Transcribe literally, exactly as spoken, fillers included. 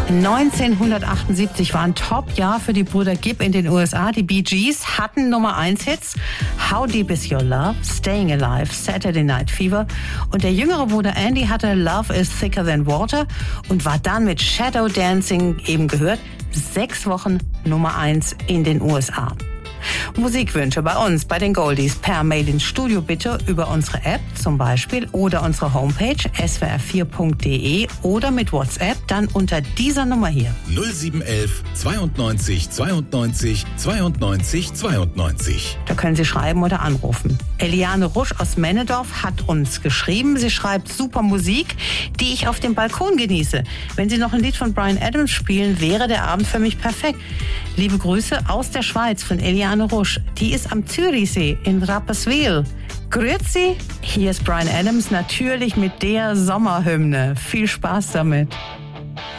neunzehnhundertachtundsiebzig war ein Top-Jahr für die Brüder Gibb in den U S A. Die Bee Gees hatten Nummer eins Hits. How Deep Is Your Love, Staying Alive, Saturday Night Fever. Und der jüngere Bruder Andy hatte Love Is Thicker Than Water und war dann mit Shadow Dancing, eben gehört, sechs Wochen Nummer eins in den U S A. Musikwünsche bei uns, bei den Goldies, per Mail ins Studio bitte über unsere App zum Beispiel oder unsere Homepage s w r vier punkt d e oder mit WhatsApp dann unter dieser Nummer hier. null sieben elf zweiundneunzig zweiundneunzig zweiundneunzig zweiundneunzig. Da können Sie schreiben oder anrufen. Eliane Rusch aus Männedorf hat uns geschrieben. Sie schreibt, super Musik, die ich auf dem Balkon genieße. Wenn Sie noch ein Lied von Bryan Adams spielen, wäre der Abend für mich perfekt. Liebe Grüße aus der Schweiz von Eliane Rusch. Die ist am Zürichsee in Rapperswil. Grüezi, hier ist Bryan Adams natürlich mit der Sommerhymne. Viel Spaß damit.